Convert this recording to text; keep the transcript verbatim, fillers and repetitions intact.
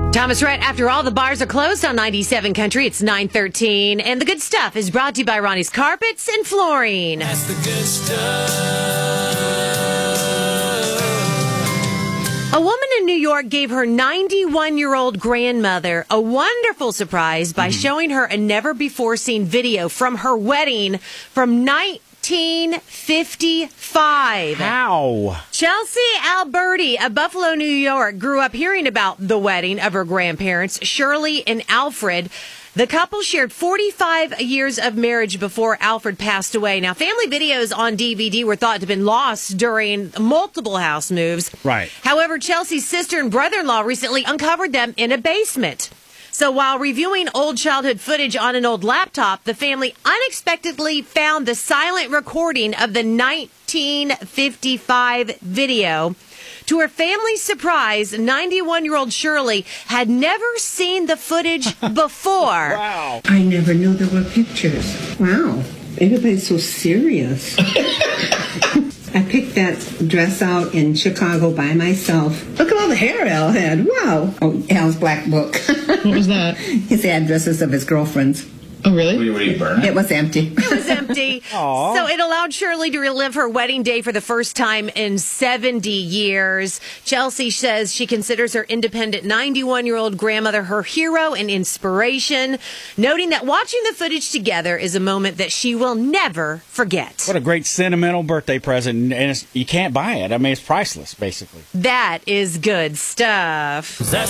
Thomas Rhett, after all the bars are closed on ninety-seven Country, it's nine thirteen. And the good stuff is brought to you by Ronnie's Carpets and Flooring. That's the good stuff. A woman in New York gave her ninety-one-year-old grandmother a wonderful surprise by mm. showing her a never-before-seen video from her wedding from nineteen fifty-five. How? Chelsea Alberti of Buffalo, New York, grew up hearing about the wedding of her grandparents, Shirley and Alfred. The couple shared forty-five years of marriage before Alfred passed away. Now, family videos on D V D were thought to have been lost during multiple house moves. Right. However, Chelsea's sister and brother-in-law recently uncovered them in a basement. So while reviewing old childhood footage on an old laptop, the family unexpectedly found the silent recording of the nineteen fifty-five video. To her family's surprise, ninety-one-year-old Shirley had never seen the footage before. Wow. I never knew there were pictures. Wow. Everybody's so serious. I picked that dress out in Chicago by myself. Look at all the hair Al had. Wow. Oh, Al's black book. What was that? His addresses of his girlfriends. Oh, really? What did you burn it? It was empty. It was empty. Aww. So it allowed Shirley to relive her wedding day for the first time in seventy years. Chelsea says she considers her independent ninety-one-year-old grandmother her hero and inspiration, noting that watching the footage together is a moment that she will never forget. What a great sentimental birthday present, and it's, you can't buy it. I mean, it's priceless, basically. That is good stuff. That's